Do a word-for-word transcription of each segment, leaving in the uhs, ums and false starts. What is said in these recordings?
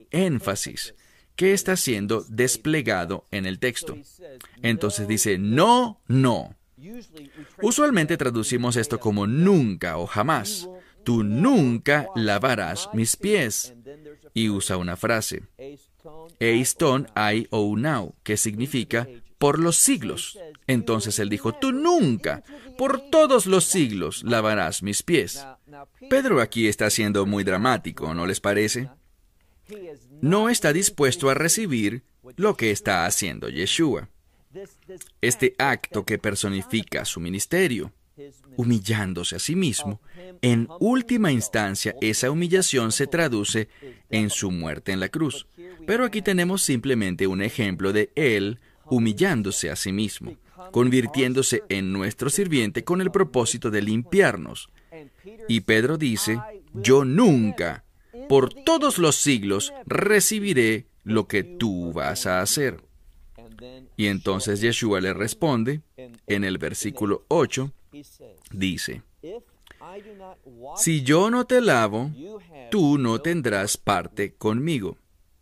énfasis que está siendo desplegado en el texto. Entonces dice, no, no. Usualmente traducimos esto como nunca o jamás. Tú nunca lavarás mis pies. Y usa una frase, eiston ai ou now, que significa por los siglos. Entonces él dijo, tú nunca, por todos los siglos, lavarás mis pies. Pedro aquí está siendo muy dramático, ¿no les parece? No está dispuesto a recibir lo que está haciendo Yeshua. Este acto que personifica su ministerio, humillándose a sí mismo, en última instancia esa humillación se traduce en su muerte en la cruz. Pero aquí tenemos simplemente un ejemplo de él humillándose a sí mismo, convirtiéndose en nuestro sirviente con el propósito de limpiarnos. Y Pedro dice, yo nunca, por todos los siglos, recibiré lo que tú vas a hacer. Y entonces Yeshua le responde, en el versículo ocho, dice, si yo no te lavo, tú no tendrás parte conmigo.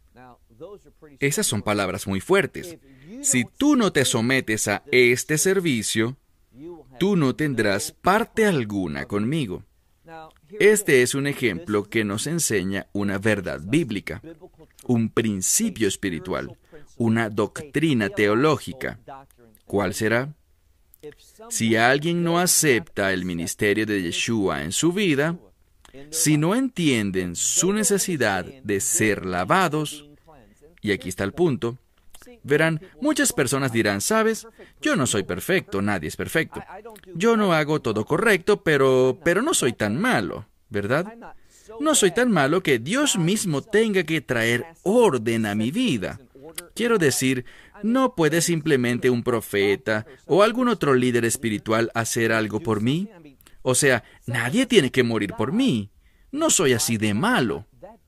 Esas son palabras muy fuertes. Si tú no te sometes a este servicio, tú no tendrás parte alguna conmigo. Este es un ejemplo que nos enseña una verdad bíblica, un principio espiritual, una doctrina teológica. ¿Cuál será? Si alguien no acepta el ministerio de Yeshua en su vida, si no entienden su necesidad de ser lavados, y aquí está el punto, verán, muchas personas dirán, ¿sabes? Yo no soy perfecto, nadie es perfecto. Yo no hago todo correcto, pero, pero no soy tan malo, ¿verdad? No soy tan malo que Dios mismo tenga que traer orden a mi vida. Quiero decir, ¿no puede simplemente un profeta o algún otro líder espiritual hacer algo por mí? O sea, nadie tiene que morir por mí. No soy así de malo.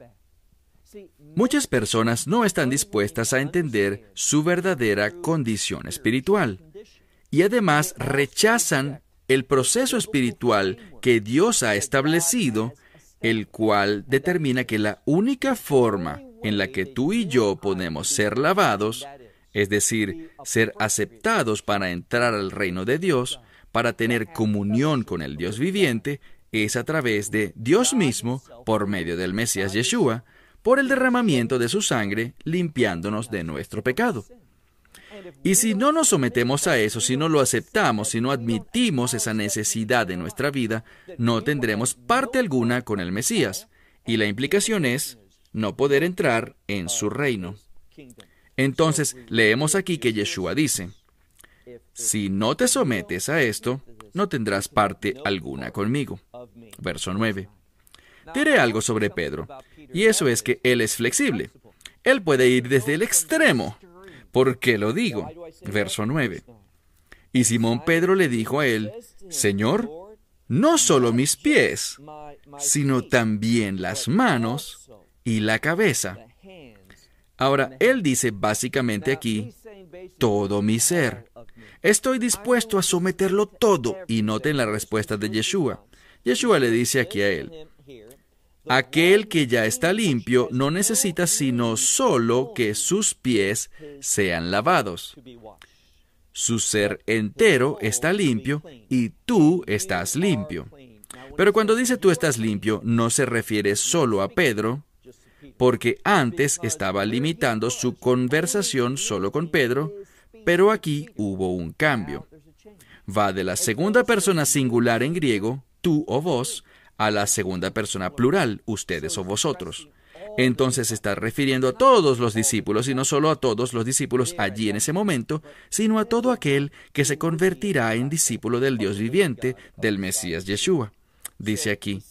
Muchas personas no están dispuestas a entender su verdadera condición espiritual. Y además rechazan el proceso espiritual que Dios ha establecido, el cual determina que la única forma en la que tú y yo podemos ser lavados, es decir, ser aceptados para entrar al reino de Dios, para tener comunión con el Dios viviente, es a través de Dios mismo, por medio del Mesías Yeshua, por el derramamiento de su sangre, limpiándonos de nuestro pecado. Y si no nos sometemos a eso, si no lo aceptamos, si no admitimos esa necesidad en nuestra vida, no tendremos parte alguna con el Mesías. Y la implicación es no poder entrar en su reino. Entonces, leemos aquí que Yeshua dice, si no te sometes a esto, no tendrás parte alguna conmigo. Verso nueve. Diré algo sobre Pedro, y eso es que él es flexible. Él puede ir desde el extremo. ¿Por qué lo digo? Verso nueve. Y Simón Pedro le dijo a él, Señor, no solo mis pies, sino también las manos y la cabeza. Ahora, él dice básicamente aquí, todo mi ser. Estoy dispuesto a someterlo todo. Y noten la respuesta de Yeshua. Yeshua le dice aquí a él, aquel que ya está limpio no necesita sino solo que sus pies sean lavados. Su ser entero está limpio y tú estás limpio. Pero cuando dice tú estás limpio, no se refiere solo a Pedro, porque antes estaba limitando su conversación solo con Pedro, pero aquí hubo un cambio. Va de la segunda persona singular en griego, tú o vos, a la segunda persona plural, ustedes o vosotros. Entonces se está refiriendo a todos los discípulos, y no solo a todos los discípulos allí en ese momento, sino a todo aquel que se convertirá en discípulo del Dios viviente, del Mesías Yeshua. Dice aquí,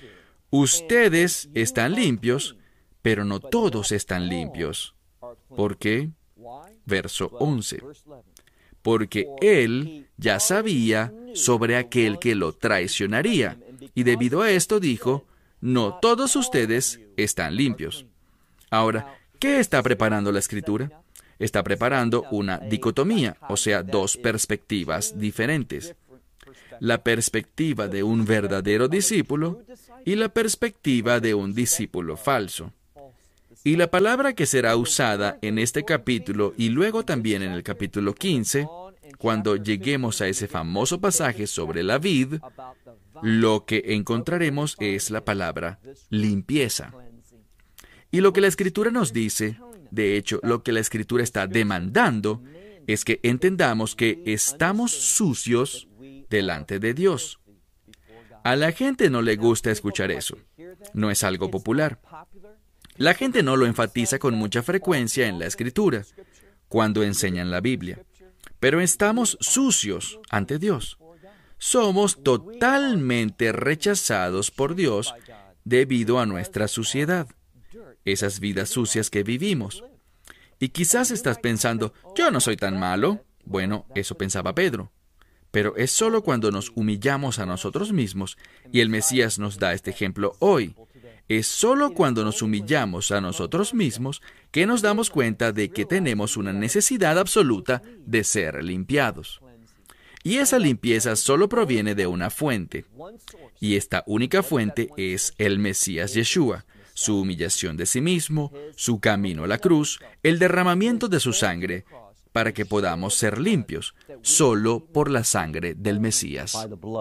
ustedes están limpios, pero no todos están limpios. ¿Por qué? Verso once. Porque él ya sabía sobre aquel que lo traicionaría, y debido a esto dijo, no todos ustedes están limpios. Ahora, ¿qué está preparando la Escritura? Está preparando una dicotomía, o sea, dos perspectivas diferentes. La perspectiva de un verdadero discípulo y la perspectiva de un discípulo falso. Y la palabra que será usada en este capítulo y luego también en el capítulo quince, cuando lleguemos a ese famoso pasaje sobre la vid, lo que encontraremos es la palabra limpieza. Y lo que la Escritura nos dice, de hecho, lo que la Escritura está demandando, es que entendamos que estamos sucios delante de Dios. A la gente no le gusta escuchar eso. No es algo popular. La gente no lo enfatiza con mucha frecuencia en la Escritura, cuando enseñan la Biblia. Pero estamos sucios ante Dios. Somos totalmente rechazados por Dios debido a nuestra suciedad, esas vidas sucias que vivimos. Y quizás estás pensando, yo no soy tan malo. Bueno, eso pensaba Pedro. Pero es solo cuando nos humillamos a nosotros mismos, y el Mesías nos da este ejemplo hoy. Es solo cuando nos humillamos a nosotros mismos que nos damos cuenta de que tenemos una necesidad absoluta de ser limpiados. Y esa limpieza solo proviene de una fuente. Y esta única fuente es el Mesías Yeshua, su humillación de sí mismo, su camino a la cruz, el derramamiento de su sangre, para que podamos ser limpios, solo por la sangre del Mesías.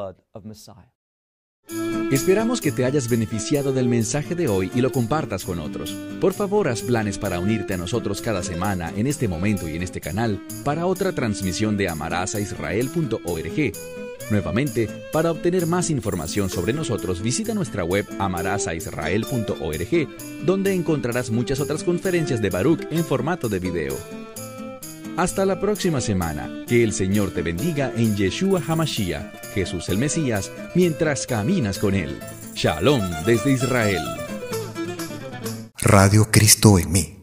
Esperamos que te hayas beneficiado del mensaje de hoy y lo compartas con otros. Por favor, haz planes para unirte a nosotros cada semana en este momento y en este canal para otra transmisión de amarás a israel punto org. Nuevamente, para obtener más información sobre nosotros, visita nuestra web amarás a israel punto org, donde encontrarás muchas otras conferencias de Baruch en formato de video. Hasta la próxima semana. Que el Señor te bendiga en Yeshua HaMashiach, Jesús el Mesías, mientras caminas con Él. Shalom desde Israel. Radio Cristo en mí.